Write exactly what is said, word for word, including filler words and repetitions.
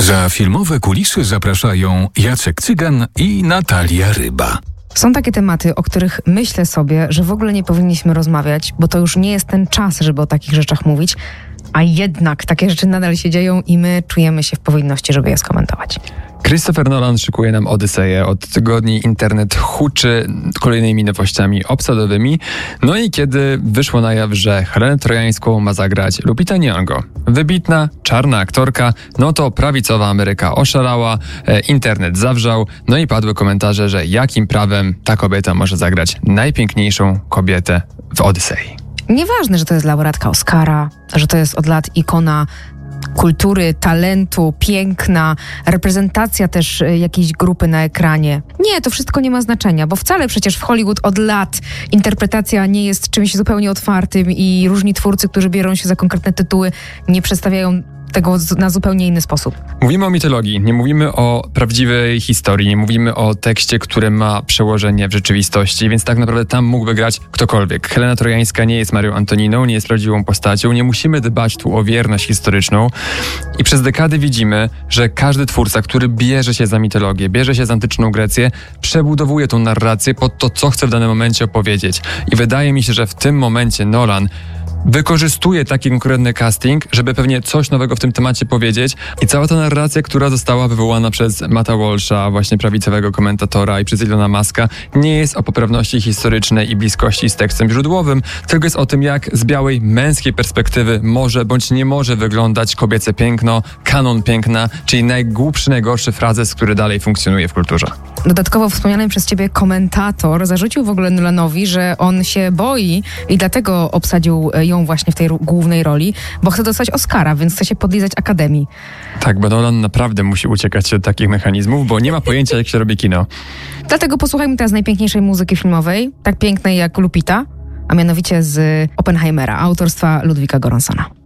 Za filmowe kulisy zapraszają Jacek Cygan i Natalia Ryba. Są takie tematy, o których myślę sobie, że w ogóle nie powinniśmy rozmawiać, bo to już nie jest ten czas, żeby o takich rzeczach mówić, a jednak takie rzeczy nadal się dzieją i my czujemy się w powinności, żeby je skomentować. Christopher Nolan szykuje nam Odyseję. Od tygodni internet huczy kolejnymi nowościami obsadowymi. No i kiedy wyszło na jaw, że Helenę Trojańską ma zagrać Lupita Nyong'o, wybitna, czarna aktorka, no to prawicowa Ameryka oszalała, e, internet zawrzał, no i padły komentarze, że jakim prawem ta kobieta może zagrać najpiękniejszą kobietę w Odysei. Nieważne, że to jest laureatka Oscara, że to jest od lat ikona kultury, talentu, piękna, reprezentacja też jakiejś grupy na ekranie. Nie, to wszystko nie ma znaczenia, bo wcale przecież w Hollywood od lat interpretacja nie jest czymś zupełnie otwartym i różni twórcy, którzy biorą się za konkretne tytuły, nie przedstawiają tego na zupełnie inny sposób. Mówimy o mitologii, nie mówimy o prawdziwej historii, nie mówimy o tekście, który ma przełożenie w rzeczywistości, więc tak naprawdę tam mógłby grać ktokolwiek. Helena Trojańska nie jest Marią Antoniną, nie jest prawdziwą postacią, nie musimy dbać tu o wierność historyczną i przez dekady widzimy, że każdy twórca, który bierze się za mitologię, bierze się za antyczną Grecję, przebudowuje tą narrację pod to, co chce w danym momencie opowiedzieć. I wydaje mi się, że w tym momencie Nolan wykorzystuje taki konkretny casting, żeby pewnie coś nowego w tym temacie powiedzieć i cała ta narracja, która została wywołana przez Matta Walsha, właśnie prawicowego komentatora i przez Elona Muska, nie jest o poprawności historycznej i bliskości z tekstem źródłowym, tylko jest o tym, jak z białej, męskiej perspektywy może bądź nie może wyglądać kobiece piękno, kanon piękna, czyli najgłupszy, najgorszy frazes, który dalej funkcjonuje w kulturze. Dodatkowo wspomniany przez ciebie komentator zarzucił w ogóle Nolanowi, że on się boi i dlatego obsadził ją właśnie w tej głównej roli, bo chce dostać Oscara, więc chce się podlizać Akademii. Tak, bo Nolan naprawdę musi uciekać od takich mechanizmów, bo nie ma pojęcia, jak się robi kino. Dlatego posłuchajmy teraz najpiękniejszej muzyki filmowej, tak pięknej jak Lupita, a mianowicie z Oppenheimera, autorstwa Ludwika Göranssona.